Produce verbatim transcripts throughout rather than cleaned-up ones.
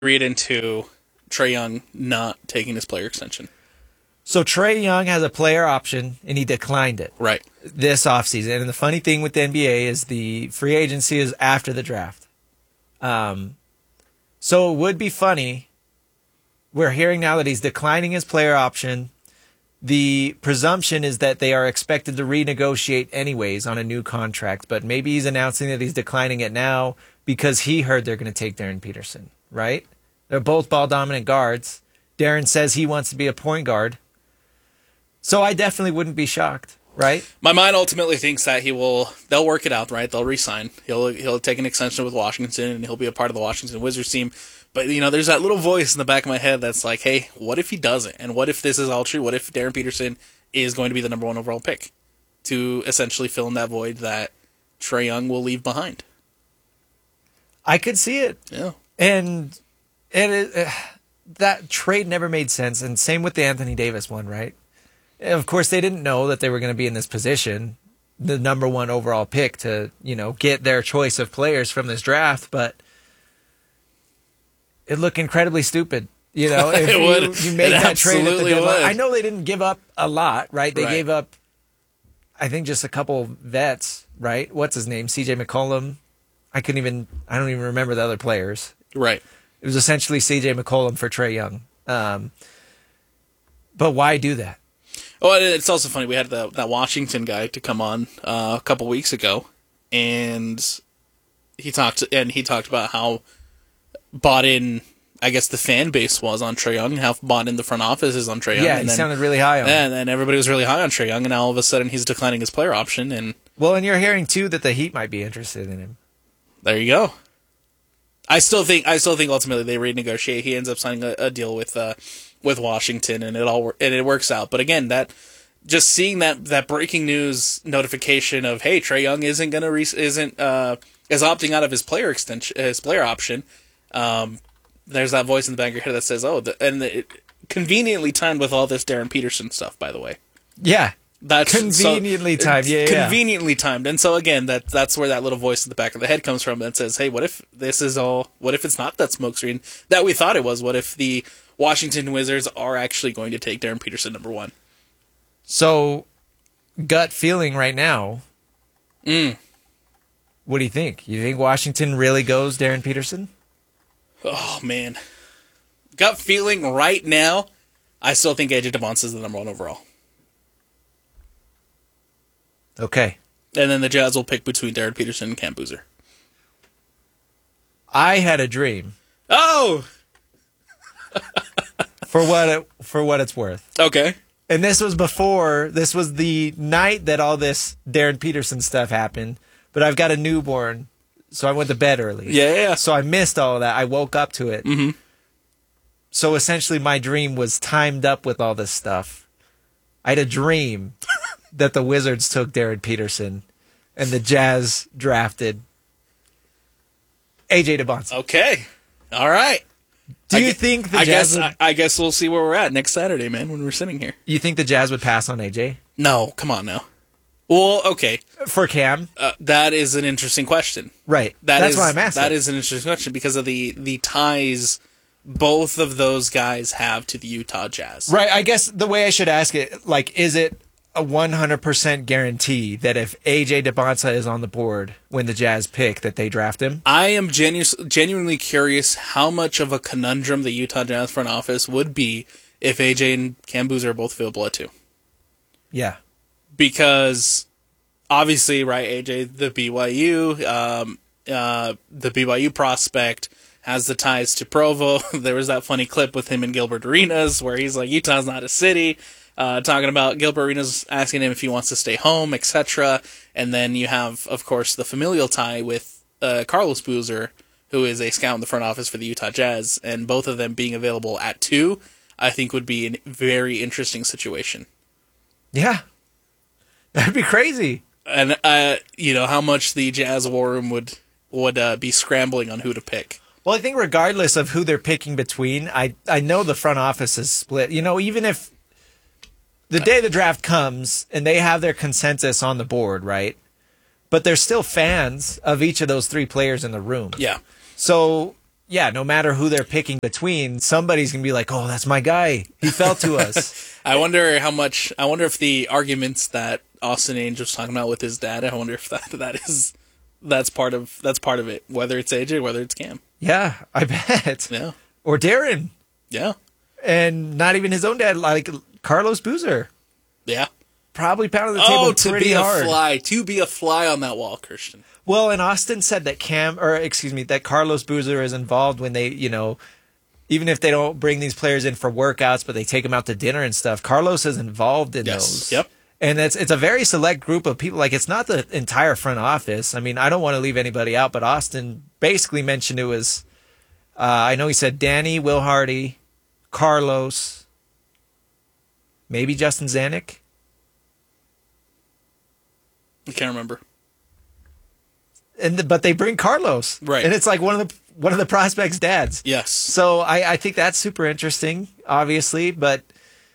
read into Trae Young not taking his player extension? So Trae Young has a player option, and he declined it. Right. This offseason. And the funny thing with the N B A is the free agency is after the draft. Um, so it would be funny. We're hearing now that he's declining his player option. The presumption is that they are expected to renegotiate anyways on a new contract, but maybe he's announcing that he's declining it now because he heard they're going to take Darren Peterson, right? They're both ball-dominant guards. Darren says he wants to be a point guard. So I definitely wouldn't be shocked, right? My mind ultimately thinks that he will, they'll work it out, right? They'll re-sign. He'll, he'll take an extension with Washington, and he'll be a part of the Washington Wizards team. But, you know, there's that little voice in the back of my head that's like, hey, what if he doesn't? And what if this is all true? What if Darren Peterson is going to be the number one overall pick to essentially fill in that void that Trae Young will leave behind? I could see it. Yeah. And and it, uh, that trade never made sense. And same with the Anthony Davis one, right? And of course, they didn't know that they were going to be in this position, the number one overall pick to, you know, get their choice of players from this draft. But it looked incredibly stupid. You know, if it you, would. you make It that trade at the absolutely deadline. would. I know they didn't give up a lot, right? They Right. gave up, I think, just a couple vets, right? What's his name? C J McCollum. I couldn't even, I don't even remember the other players. Right. It was essentially C J McCollum for Trae Young. Um, but why do that? Oh, and it's also funny. We had the, that Washington guy to come on uh, a couple weeks ago, and he talked and he talked about how bought in, I guess, the fan base was on Trae Young, and how bought in the front office is on Trae Young. Yeah, and he then, sounded really high on him. And then everybody was really high on Trae Young, and now all of a sudden he's declining his player option, and Well, and you're hearing too that the Heat might be interested in him. there you go. I still think I still think ultimately they renegotiate. He ends up signing a, a deal with uh, with Washington, and it all wor- and it works out. But again, that just seeing that, that breaking news notification of, hey, Trae Young isn't gonna re- isn't uh, is opting out of his player extension his player option. Um, there's that voice in the back of your head that says, oh, the, and the, it, conveniently timed with all this Darren Peterson stuff, by the way. Yeah. That's Conveniently so, timed, yeah, yeah. Conveniently timed. And so again, that that's where that little voice in the back of the head comes from that says, hey, what if this is all, what if it's not that smokescreen that we thought it was? What if the Washington Wizards are actually going to take Darren Peterson number one? So, gut feeling right now, Mm. what do you think? You think Washington really goes Darren Peterson? Oh, man. Gut feeling right now, I still think A J DeBonce is the number one overall. Okay. And then the Jazz will pick between Darren Peterson and Cam Boozer. I had a dream. Oh! For what it, for what it's worth. Okay. And this was before, this was the night that all this Darren Peterson stuff happened. But I've got a newborn, so I went to bed early. Yeah, yeah. So I missed all of that. I woke up to it. Mm-hmm. So essentially my dream was timed up with all this stuff. I had a dream that the Wizards took Darren Peterson and the Jazz drafted A J DeBonce. Okay. All right. Do I you gu- think the I Jazz guess would, I, I guess we'll see where we're at next Saturday, man, when we're sitting here. you think the Jazz would pass on A J? No, come on now. Well, okay. For Cam? Uh, that is an interesting question. Right. That That's is- why I'm asking. That is an interesting question because of the, the ties both of those guys have to the Utah Jazz. Right. I guess the way I should ask it, like, is it a one hundred percent guarantee that if A J DeBonce is on the board when the Jazz pick, that they draft him? I am genu- genuinely curious how much of a conundrum the Utah Jazz front office would be if A J and Cam Boozer are both available at two. Yeah. Because obviously, right, A J, the B Y U, um, uh, the B Y U prospect has the ties to Provo. There was that funny clip with him and Gilbert Arenas where he's like, Utah's not a city, uh, talking about Gilbert Arenas asking him if he wants to stay home, et cetera. And then you have, of course, the familial tie with uh, Carlos Boozer, who is a scout in the front office for the Utah Jazz, and both of them being available at two, I think would be a very interesting situation. Yeah. That'd be crazy. And, uh, you know, how much the Jazz War Room would, would uh, be scrambling on who to pick. Well, I think regardless of who they're picking between, I, I know the front office is split. You know, even if the day the draft comes and they have their consensus on the board, right? But there's still fans of each of those three players in the room. Yeah. So yeah, no matter who they're picking between, somebody's going to be like, oh, that's my guy. He fell to us. I wonder how much, I wonder if the arguments that Austin Ainge was talking about with his dad, I wonder if that that is, that's part of, that's part of it. Whether it's A J, whether it's Cam. Yeah, I bet. Yeah. Or Darren. Yeah. And not even his own dad, like Carlos Boozer. Yeah. Probably pounded the table oh, to pretty be a hard. fly, to be a fly on that wall, Christian. Well, and Austin said that Cam, or excuse me, that Carlos Boozer is involved when they, you know, even if they don't bring these players in for workouts, but they take them out to dinner and stuff. Carlos is involved in yes. those. Yep. And it's it's a very select group of people. Like, it's not the entire front office. I mean, I don't want to leave anybody out, but Austin basically mentioned it was, uh, I know he said Danny, Will Hardy, Carlos, maybe Justin Zanuck. I can't remember. And the, but they bring Carlos, right? And it's like one of the one of the prospects' dads. Yes. So I, I think that's super interesting, obviously, but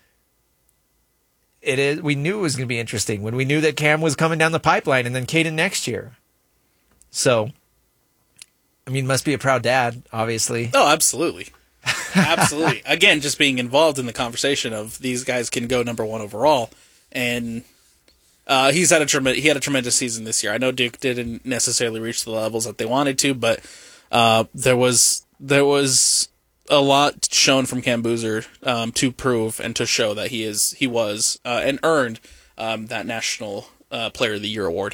it is. We knew it was going to be interesting when we knew that Cam was coming down the pipeline, and then Caden next year. So, I mean, must be a proud dad, obviously. Oh, absolutely, absolutely. Again, just being involved in the conversation of these guys can go number one overall, and. Uh, he's had a trem- he had a tremendous season this year. I know Duke didn't necessarily reach the levels that they wanted to, but uh, there was there was a lot shown from Cam Boozer um, to prove and to show that he is he was uh, and earned um, that National uh, Player of the Year award.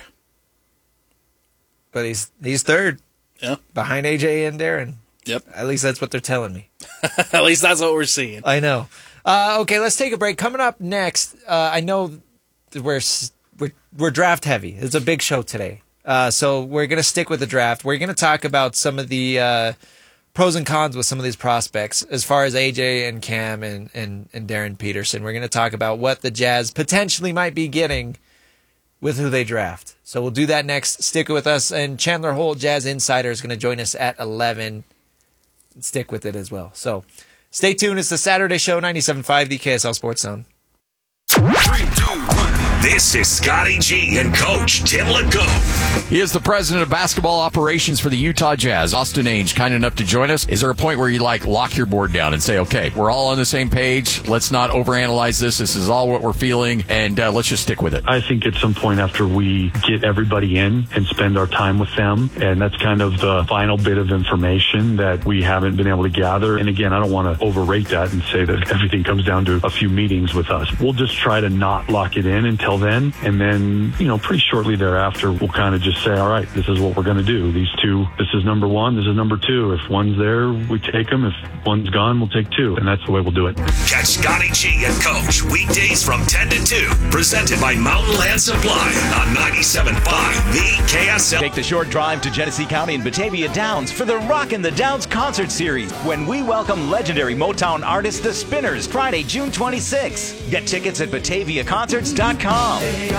But he's he's third, yeah, behind A J and Darren. Yep, at least that's what they're telling me. At least that's what we're seeing. I know. Uh, okay, let's take a break. Coming up next, uh, I know we're. We're, we're draft heavy. It's a big show today. Uh, so we're going to stick with the draft. We're going to talk about some of the uh, pros and cons with some of these prospects as far as A J and Cam and, and, and Darren Peterson. We're going to talk about what the Jazz potentially might be getting with who they draft. So we'll do that next. Stick with us. And Chandler Holt, Jazz Insider, is going to join us at eleven. Stick with it as well. So stay tuned. It's the Saturday Show, ninety-seven point five, the K S L Sports Zone. Three, two, one. This is Scotty G and Coach Tim Legault. He is the president of basketball operations for the Utah Jazz. Austin Ainge, kind enough to join us. Is there a point where you like lock your board down and say, okay, we're all on the same page. Let's not overanalyze this. This is all what we're feeling, and uh, let's just stick with it. I think at some point after we get everybody in and spend our time with them, and that's kind of the final bit of information that we haven't been able to gather. And again, I don't want to overrate that and say that everything comes down to a few meetings with us. We'll just try to not lock it in until then, and then, you know, pretty shortly thereafter, we'll kind of just say, all right, this is what we're going to do. These two, this is number one, this is number two. If one's there, we take them. If one's gone, we'll take two, and that's the way we'll do it. Catch Scotty G and Coach weekdays from ten to two, presented by Mountain Land Supply on ninety-seven point five, the K S L. Take the short drive to Genesee County and Batavia Downs for the Rockin' the Downs concert series, when we welcome legendary Motown artist The Spinners, Friday, June twenty-sixth. Get tickets at batavia concerts dot com.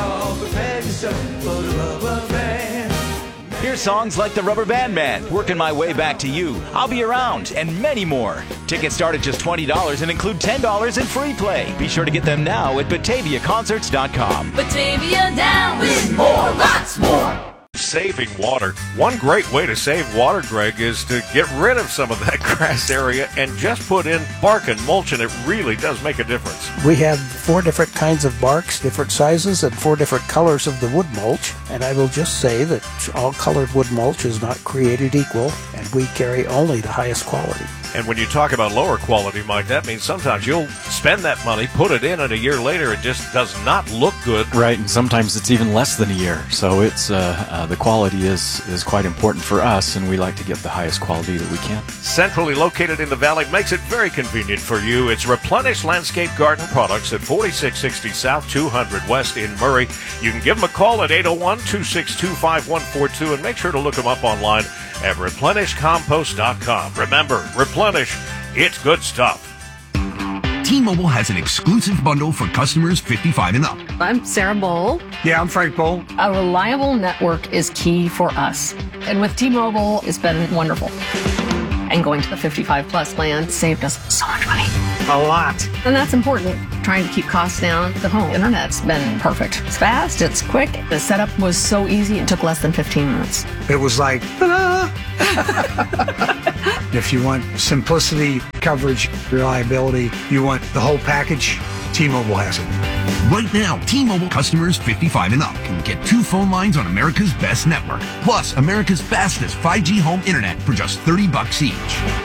Hear songs like the Rubber Band Man, Working My Way Back to You, I'll Be Around, and many more. Tickets start at just twenty dollars and include ten dollars in free play. Be sure to get them now at batavia concerts dot com. Batavia Down with more, lots more. Saving water. One great way to save water, Greg, is to get rid of some of that grass area and just put in bark and mulch, and it really does make a difference. We have four different kinds of barks, different sizes, and four different colors of the wood mulch. And I will just say that all colored wood mulch is not created equal, and we carry only the highest quality. And when you talk about lower quality, Mike, that means sometimes you'll spend that money, put it in, and a year later it just does not look good. Right, and sometimes it's even less than a year. So it's uh, uh, the quality is, is quite important for us, and we like to get the highest quality that we can. Centrally located in the valley makes it very convenient for you. It's Replenish Landscape Garden Products at forty-six sixty South, two hundred West in Murray. You can give them a call at eight oh one, two six two, five one four two, and make sure to look them up online at replenish compost dot com. Remember, Replenish, it's good stuff. T-Mobile has an exclusive bundle for customers fifty-five and up. I'm Sarah Bowl. Yeah, I'm Frank Bowl. A reliable network is key for us. And with T-Mobile, it's been wonderful. And going to the fifty-five plus plan saved us so much money. A lot. And that's important. Trying to keep costs down. The home internet's been perfect. It's fast, it's quick. The setup was so easy, it took less than fifteen minutes. It was like, ta-da! If you want simplicity, coverage, reliability, you want the whole package, T-Mobile has it. Right now, T-Mobile customers fifty-five and up can get two phone lines on America's best network, plus America's fastest five G home internet for just thirty bucks each.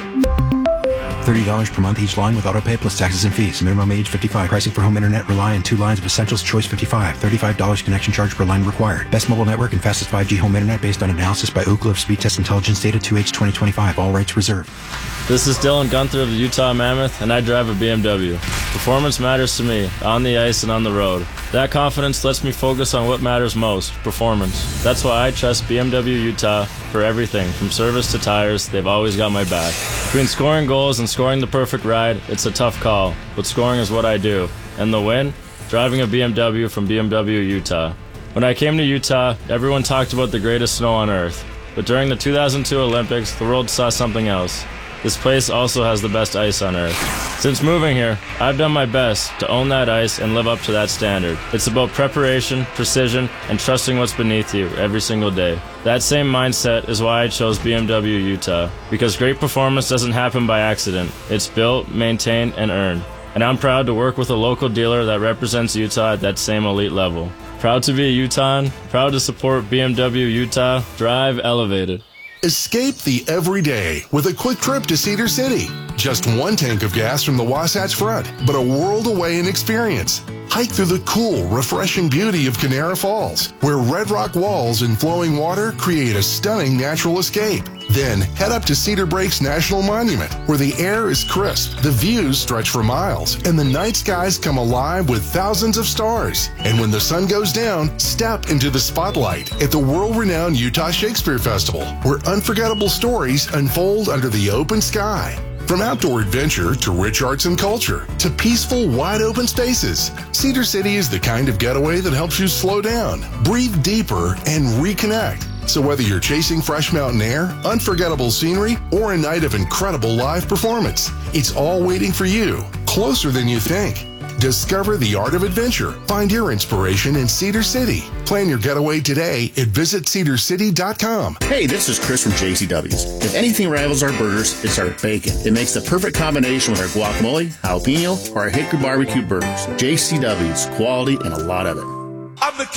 thirty dollars per month each line with autopay plus taxes and fees. Minimum age fifty-five. Pricing for home internet rely on two lines of Essentials Choice fifty-five. thirty-five dollars connection charge per line required. Best mobile network and fastest five G home internet based on analysis by Ookla of Speed Test Intelligence data two H twenty twenty-five. All rights reserved. This is Dylan Gunther of the Utah Mammoth, and I drive a B M W. Performance matters to me, on the ice and on the road. That confidence lets me focus on what matters most, performance. That's why I trust B M W Utah for everything, from service to tires. They've always got my back. Between scoring goals and scoring the perfect ride, it's a tough call, but scoring is what I do. And the win? Driving a B M W from B M W Utah. When I came to Utah, everyone talked about the greatest snow on earth. But during the two thousand two Olympics, the world saw something else. This place also has the best ice on earth. Since moving here, I've done my best to own that ice and live up to that standard. It's about preparation, precision, and trusting what's beneath you every single day. That same mindset is why I chose B M W Utah, because great performance doesn't happen by accident. It's built, maintained, and earned. And I'm proud to work with a local dealer that represents Utah at that same elite level. Proud to be a Utahn, proud to support B M W Utah. Drive elevated. Escape the everyday with a quick trip to Cedar City. Just one tank of gas from the Wasatch Front, but a world away in experience. Hike through the cool, refreshing beauty of Canara Falls, where red rock walls and flowing water create a stunning natural escape. Then head up to Cedar Breaks National Monument, where the air is crisp, the views stretch for miles, and the night skies come alive with thousands of stars. And when the sun goes down, step into the spotlight at the world-renowned Utah Shakespeare Festival, where unforgettable stories unfold under the open sky. From outdoor adventure to rich arts and culture to peaceful, wide-open spaces, Cedar City is the kind of getaway that helps you slow down, breathe deeper, and reconnect. So whether you're chasing fresh mountain air, unforgettable scenery, or a night of incredible live performance, it's all waiting for you, closer than you think. Discover the art of adventure. Find your inspiration in Cedar City. Plan your getaway today at visit cedar city dot com. Hey, this is Chris from J C W's. If anything rivals our burgers, it's our bacon. It makes the perfect combination with our guacamole, jalapeno, or our hickory barbecue burgers. J C W's, quality and a lot of it. I'm the